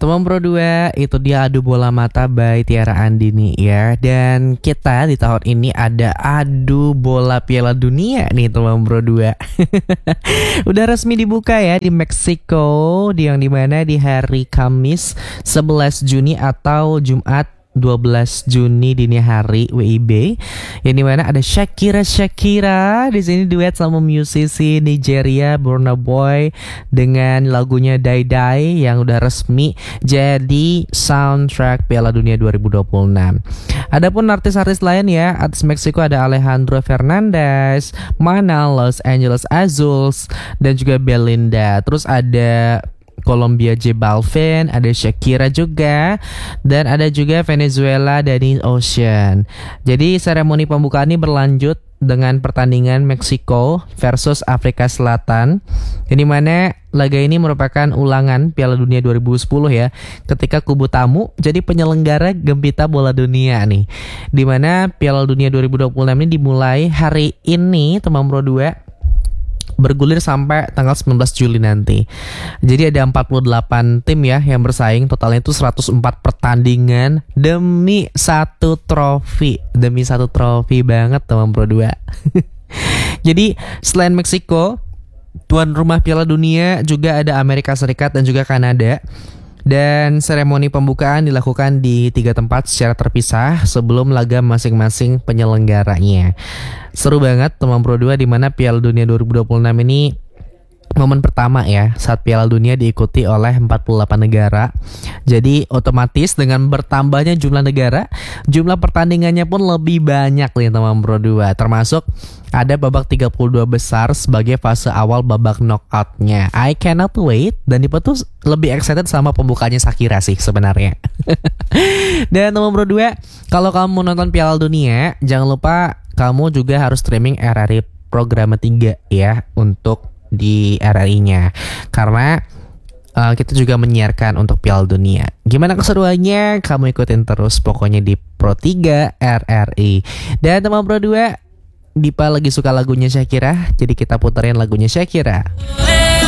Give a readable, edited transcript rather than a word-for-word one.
Teman Pro 2, itu dia Adu Bola Mata by Tiara Andini ya. Dan kita di tahun ini ada adu bola Piala Dunia nih teman Pro 2. Udah resmi dibuka ya di Meksiko, yang dimana di hari Kamis 11 Juni atau Jumat 12 Juni dini hari WIB, yang dimana ada Shakira di sini duet sama musisi Nigeria Burna Boy dengan lagunya Die Die yang udah resmi jadi soundtrack Piala Dunia 2026. Adapun artis-artis lain ya, artis Meksiko ada Alejandro Fernandez, Mana, Los Angeles Azules, dan juga Belinda. Terus ada Colombia J Balvin, ada Shakira juga, dan ada juga Venezuela Danny Ocean. Jadi seremoni pembukaan ini berlanjut dengan pertandingan Meksiko versus Afrika Selatan, yang dimana laga ini merupakan ulangan Piala Dunia 2010 ya, ketika kubu tamu jadi penyelenggara Gempita Bola Dunia nih, dimana Piala Dunia 2026 ini dimulai hari ini teman Pro 2, bergulir sampai tanggal 19 Juli nanti. Jadi ada 48 tim ya yang bersaing, totalnya itu 104 pertandingan demi satu trofi. Demi satu trofi banget teman Pro 2. Jadi selain Meksiko, tuan rumah Piala Dunia juga ada Amerika Serikat dan juga Kanada. Dan seremoni pembukaan dilakukan di 3 tempat secara terpisah sebelum laga masing-masing penyelenggaranya. Seru banget teman Pro 2, di mana Piala Dunia 2026 ini momen pertama ya saat Piala Dunia diikuti oleh 48 negara. Jadi otomatis dengan bertambahnya jumlah negara, jumlah pertandingannya pun lebih banyak nih teman Pro 2. Termasuk ada babak 32 besar sebagai fase awal babak knockout-nya. I cannot wait, dan Dipa tuh lebih excited sama pembukaannya Shakira sih sebenarnya. Dan teman Pro 2, kalau kamu nonton Piala Dunia, jangan lupa kamu juga harus streaming RRI program 3 ya untuk di RRI-nya, karena kita juga menyiarkan untuk Piala Dunia. Gimana keseruannya? Kamu ikutin terus pokoknya di Pro 3 RRI. Dan teman Pro 2, Dipa lagi suka lagunya Shakira, jadi kita puterin lagunya Shakira.